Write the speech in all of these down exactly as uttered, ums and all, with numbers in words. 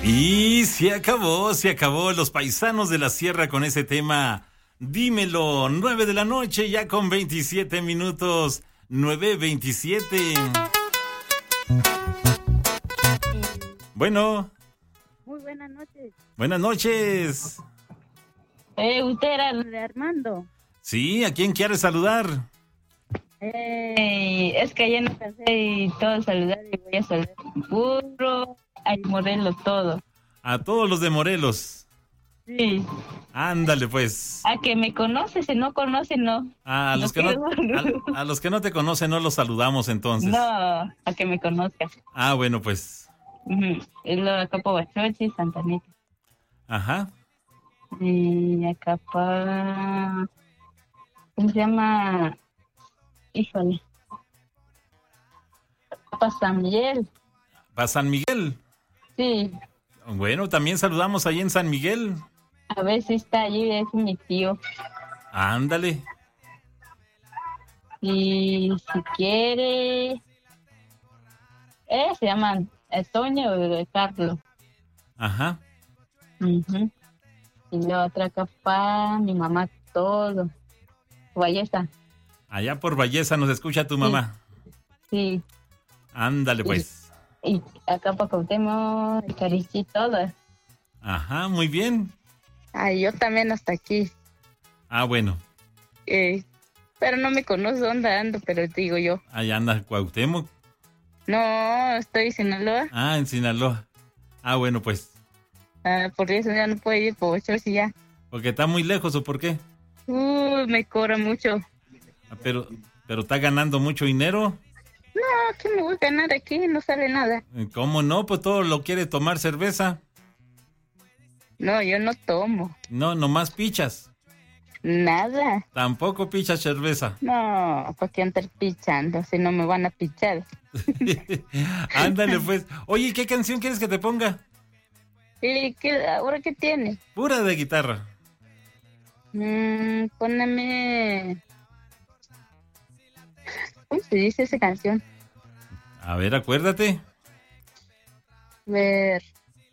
Y se acabó, se acabó los paisanos de la sierra con ese tema. Dímelo, nueve de la noche, ya con veintisiete minutos, nueve veintisiete. Bueno. Muy buenas noches. Buenas noches. Eh, usted era el de Armando. Sí, ¿a quién quiere saludar? Eh, es que ayer no cansé y todo saludar y voy a saludar puro a Morelos todo. A todos los de Morelos. Sí. Ándale pues. A que me conoce, si no conoce, no. A los, que no, a, a los que no te conocen no los saludamos entonces. No, a que me conozca. Ah, bueno pues. Uh-huh. Es lo de acá por Bachochi, Santa Anita. Ajá. Y acá para... ¿Cómo se llama? Híjole. Para San Miguel. ¿Para San Miguel? Sí. Bueno, también saludamos ahí en San Miguel. A ver si está allí, es mi tío. Ándale. Y si quiere... Eh, se llaman Toño o Carlos. Ajá. Uh-huh. Y la otra capa, mi mamá, todo. Ballesta. Allá por Ballesta nos escucha tu mamá. Sí. Ándale pues. Y, y acá para Cuauhtémoc, el Carichí, todo. Ajá, muy bien. Ah, yo también hasta aquí. Ah, bueno. Eh, pero no me conozco dónde ando, pero digo yo. Allá anda Cuauhtémoc. No, estoy en Sinaloa. Ah, en Sinaloa. Ah, bueno, pues. Ah, por eso ya no puedo ir por ocho y ya. ¿Porque está muy lejos o por qué? Uh, me cobra mucho. Ah, pero, pero está ganando mucho dinero. No, ¿qué me voy a ganar aquí? No sale nada. ¿Cómo no? Pues todo lo quiere tomar cerveza. No, yo no tomo. No, nomás pichas. Nada. Tampoco pichas cerveza. No, ¿para qué andar pichando? Si no me van a pichar. Ándale pues. Oye, ¿qué canción quieres que te ponga? ¿Y qué, ahora qué tiene? Pura de guitarra. Mm, póneme... ¿Cómo se dice esa canción? A ver, acuérdate. A ver...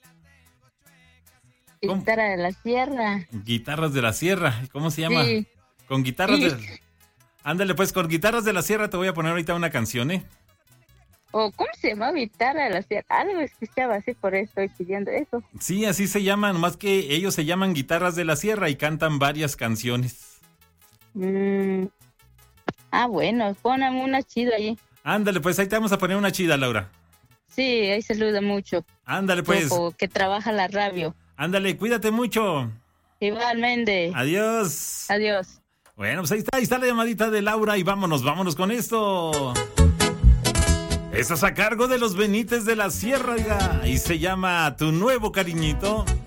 ¿Cómo? Guitarra de la Sierra. Guitarras de la Sierra. ¿Cómo se llama? Sí. Con guitarras Sí. de... Ándale pues, con guitarras de la Sierra te voy a poner ahorita una canción, ¿eh? ¿O cómo se llama? Guitarra de la Sierra. Algo escuchaba así, por eso estoy pidiendo eso. Sí, así se llaman, nomás que ellos se llaman Guitarras de la Sierra y cantan varias canciones. Mm. Ah, bueno, póname una chida ahí. Ándale, pues ahí te vamos a poner una chida, Laura. Sí, ahí saluda mucho. Ándale, pues. Como que trabaja la radio. Ándale, cuídate mucho. Igualmente. Adiós. Adiós. Bueno, pues ahí está, ahí está la llamadita de Laura y vámonos, vámonos con esto. Estás a cargo de los Benítez de la Sierra y se llama Tu Nuevo Cariñito.